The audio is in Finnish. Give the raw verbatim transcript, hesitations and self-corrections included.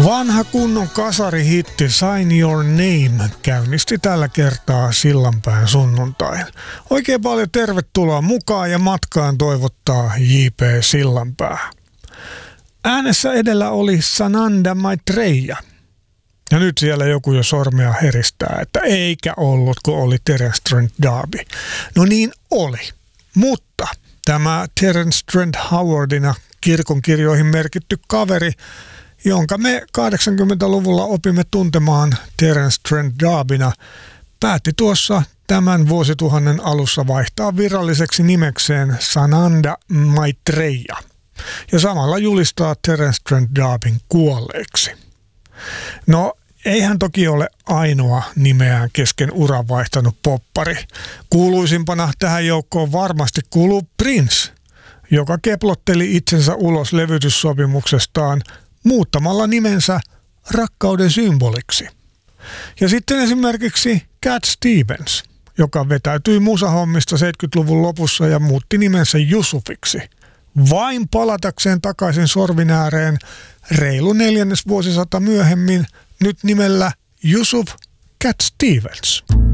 Vanha kunnon kasarihitti Sign Your Name käynnisti tällä kertaa Sillanpään sunnuntain. Oikein paljon tervetuloa mukaan ja matkaan toivottaa J P Sillanpää. Äänessä edellä oli Sananda Maitreya. Ja nyt siellä joku jo sormea heristää, että eikä ollut, kun oli Terence Trent D'Arby. No niin oli, mutta tämä Terence Trent Howardina kirkonkirjoihin merkitty kaveri, jonka me kahdeksankymmentäluvulla opimme tuntemaan Terence Trent D'Arbyna, päätti tuossa tämän vuosituhannen alussa vaihtaa viralliseksi nimekseen Sananda Maitreya ja samalla julistaa Terence Trent D'Arbyn kuolleeksi. No, ei hän toki ole ainoa nimeään kesken uran vaihtanut poppari. Kuuluisimpana tähän joukkoon varmasti kuuluu Prince, joka keplotteli itsensä ulos levytyssopimuksestaan muuttamalla nimensä rakkauden symboliksi. Ja sitten esimerkiksi Cat Stevens, joka vetäytyi musahommista seitsemänkymmentäluvun lopussa ja muutti nimensä Yusufiksi, vain palatakseen takaisin sorvin ääreen reilu neljännes vuosisata myöhemmin nyt nimellä Yusuf Cat Stevens.